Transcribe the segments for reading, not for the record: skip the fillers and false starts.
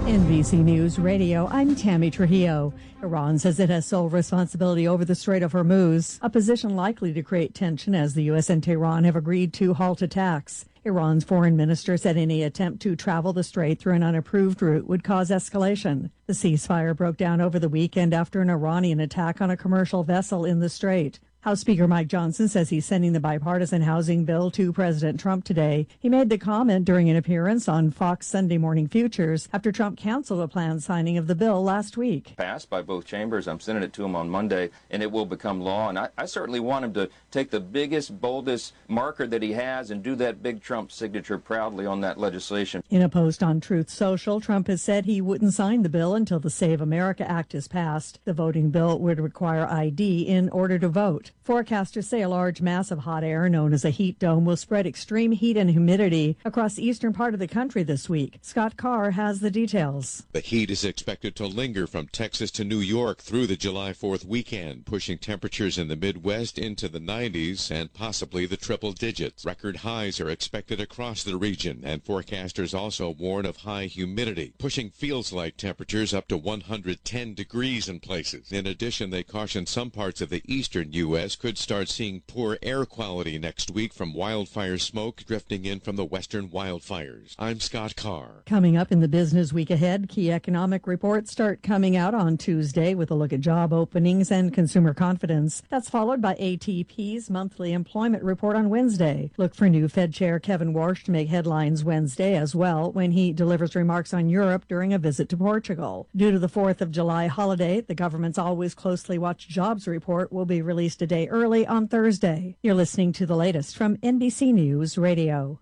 NBC News Radio, I'm Tammy Trujillo. Iran says it has sole responsibility over the Strait of Hormuz, a position likely to create tension as the U.S. and Tehran have agreed to halt attacks. Iran's foreign minister said any attempt to travel the strait through an unapproved route would cause escalation. The ceasefire broke down over the weekend after an Iranian attack on a commercial vessel in the strait. House Speaker Mike Johnson says he's sending the bipartisan housing bill to President Trump today. He made the comment during an appearance on Fox Sunday Morning Futures after Trump canceled a planned signing of the bill last week. Passed by both chambers. I'm sending it to him on Monday, and it will become law. And I certainly want him to take the biggest, boldest marker that he has and do that big Trump signature proudly on that legislation. In a post on Truth Social, Trump has said he wouldn't sign the bill until the Save America Act is passed. The voting bill would require ID in order to vote. Forecasters say a large mass of hot air known as a heat dome will spread extreme heat and humidity across the eastern part of the country this week. Scott Carr has the details. The heat is expected to linger from Texas to New York through the July 4th weekend, pushing temperatures in the Midwest into the 90s and possibly the triple digits. Record highs are expected across the region, and forecasters also warn of high humidity, pushing feels-like temperatures up to 110 degrees in places. In addition, they caution some parts of the eastern U.S. could start seeing poor air quality next week from wildfire smoke drifting in from the western wildfires. I'm Scott Carr. Coming up in the business week ahead, key economic reports start coming out on Tuesday with a look at job openings and consumer confidence. That's followed by ATP's monthly employment report on Wednesday. Look for new Fed Chair Kevin Warsh to make headlines Wednesday as well when he delivers remarks on Europe during a visit to Portugal. Due to the 4th of July holiday, the government's always closely watched jobs report will be released a day early on Thursday. You're listening to the latest from NBC News Radio.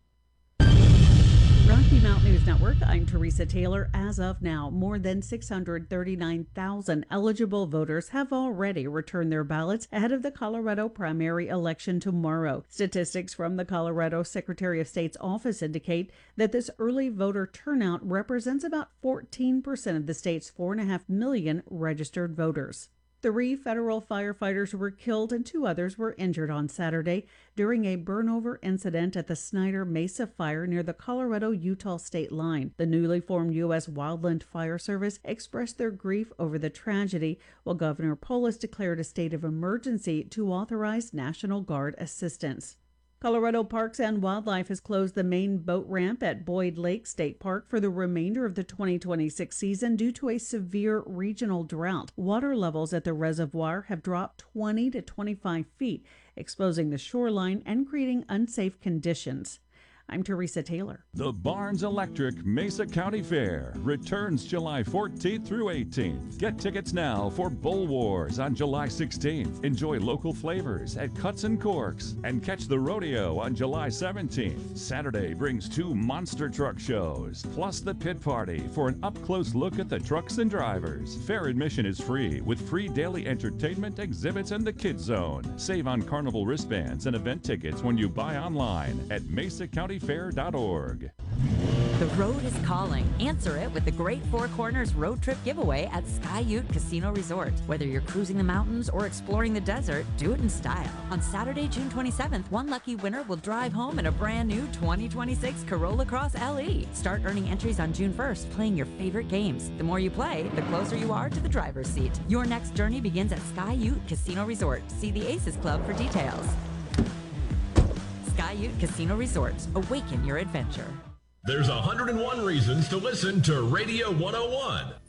Rocky Mountain News Network, I'm Teresa Taylor. As of now, more than 639,000 eligible voters have already returned their ballots ahead of the Colorado primary election tomorrow. Statistics from the Colorado Secretary of State's office indicate that this early voter turnout represents about 14% of the state's 4.5 million registered voters. 3 federal firefighters were killed and 2 others were injured on Saturday during a burnover incident at the Snyder Mesa Fire near the Colorado-Utah state line. The newly formed U.S. Wildland Fire Service expressed their grief over the tragedy, while Governor Polis declared a state of emergency to authorize National Guard assistance. Colorado Parks and Wildlife has closed the main boat ramp at Boyd Lake State Park for the remainder of the 2026 season due to a severe regional drought. Water levels at the reservoir have dropped 20 to 25 feet, exposing the shoreline and creating unsafe conditions. I'm Teresa Taylor. The Barnes Electric Mesa County Fair returns July 14th through 18th. Get tickets now for Bull Wars on July 16th. Enjoy local flavors at Cuts and Corks and catch the rodeo on July 17th. Saturday brings 2 monster truck shows, plus the pit party for an up-close look at the trucks and drivers. Fair admission is free with free daily entertainment, exhibits, and the Kids Zone. Save on Carnival wristbands and event tickets when you buy online at MesaCountyFair.org. The road is calling. Answer it with the Great Four Corners Road Trip Giveaway at Sky Ute Casino Resort. Whether you're cruising the mountains or exploring the desert, do it in style. On Saturday, June 27th, one lucky winner will drive home in a brand new 2026 Corolla Cross LE. Start earning entries on June 1st, playing your favorite games. The more you play, the closer you are to the driver's seat. Your next journey begins at Sky Ute Casino Resort. See the Aces Club for details. Sky Ute Casino Resort. Awaken your adventure. There's 101 reasons to listen to Radio 101.